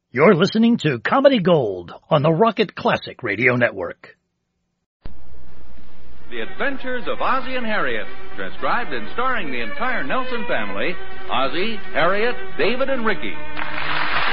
You're listening to Comedy Gold on the Rocket Classic Radio Network. The Adventures of Ozzie and Harriet, transcribed and starring the entire Nelson family, Ozzie, Harriet, David, and Ricky.